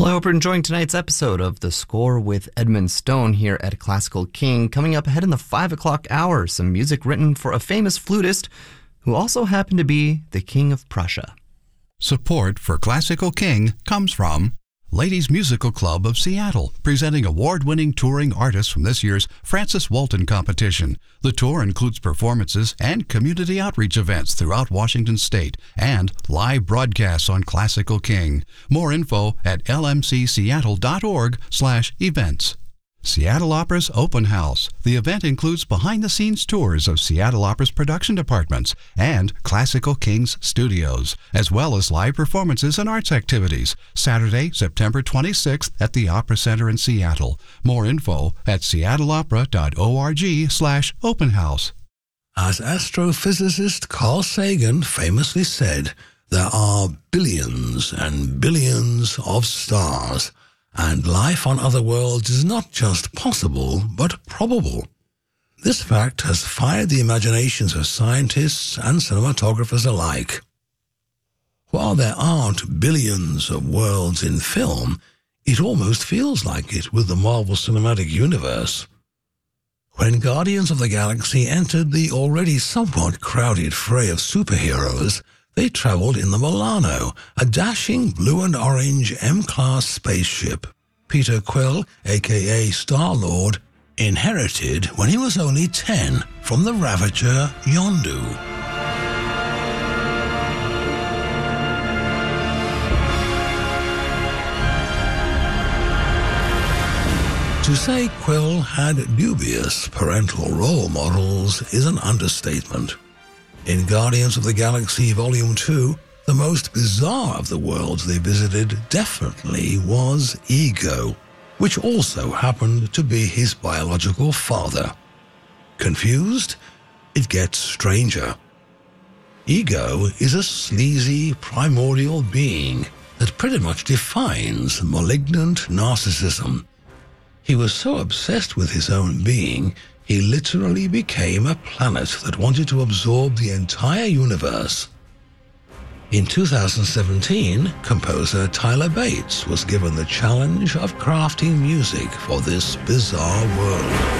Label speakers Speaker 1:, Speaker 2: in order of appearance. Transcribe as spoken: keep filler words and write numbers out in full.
Speaker 1: Well, I hope you're enjoying tonight's episode of The Score with Edmund Stone here at Classical King. Coming up ahead in the five o'clock hour, some music written for a famous flutist who also happened to be the King of Prussia.
Speaker 2: Support for Classical King comes from Ladies Musical Club of Seattle, presenting award-winning touring artists from this year's Francis Walton competition. The tour includes performances and community outreach events throughout Washington State and live broadcasts on Classical King. More info at l m c seattle dot org slash events. Seattle Opera's Open House. The event includes behind-the-scenes tours of Seattle Opera's production departments and Classical King's studios, as well as live performances and arts activities. Saturday, September twenty-sixth at the Opera Center in Seattle. More info at seattle opera dot org slash open house.
Speaker 3: As astrophysicist Carl Sagan famously said, there are billions and billions of stars. And life on other worlds is not just possible, but probable. This fact has fired the imaginations of scientists and cinematographers alike. While there aren't billions of worlds in film, it almost feels like it with the Marvel Cinematic Universe. When Guardians of the Galaxy entered the already somewhat crowded fray of superheroes, they traveled in the Milano, a dashing blue and orange M-class spaceship Peter Quill, aka Star-Lord, inherited when he was only ten from the Ravager Yondu. To say Quill had dubious parental role models is an understatement. In Guardians of the Galaxy Volume two, the most bizarre of the worlds they visited definitely was Ego, which also happened to be his biological father. Confused? It gets stranger. Ego is a sleazy, primordial being that pretty much defines malignant narcissism. He was so obsessed with his own being, he literally became a planet that wanted to absorb the entire universe. In two thousand seventeen, composer Tyler Bates was given the challenge of crafting music for this bizarre world.